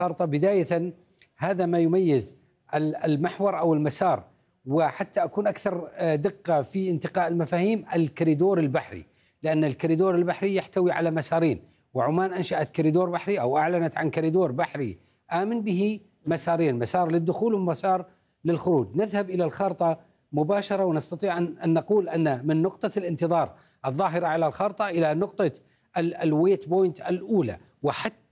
الخارطة بداية هذا ما يميز المحور أو المسار، وحتى أكون أكثر دقة في انتقاء المفاهيم، الكريدور البحري، لأن الكريدور البحري يحتوي على مسارين، وعمان أنشأت كريدور بحري أو أعلنت عن كريدور بحري آمن به مسارين، مسار للدخول ومسار للخروج. نذهب إلى الخارطة مباشرة ونستطيع أن نقول أن من نقطة الانتظار الظاهرة على الخارطة إلى نقطة الويت بوينت الأولى، وحتى